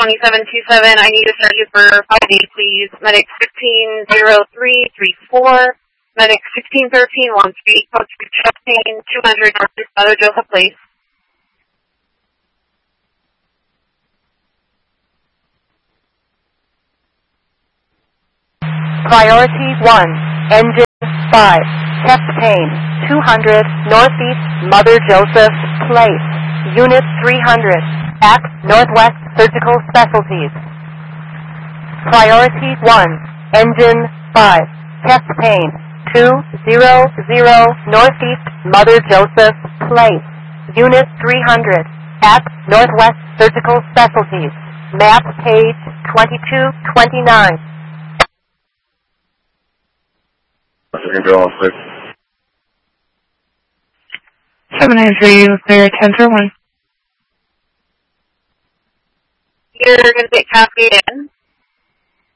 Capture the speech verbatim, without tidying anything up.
twenty-seven two seven, I need to start you for five eight, please. Medic sixteen zero three three four. Medic sixteen thirteen one speed, code to chest pain, two hundred Northeast Mother Joseph Place. Priority one, engine five, chest pain, two hundred Northeast Mother Joseph Place. Unit three hundred, at Northwest Surgical Specialties. Priority one, engine five, chest pain, two hundred Northeast Mother Joseph Place. Unit three hundred, at Northwest Surgical Specialties. Map page twenty-two twenty-nine. seven nine three, clear ten for one. You're going to get Cascade in.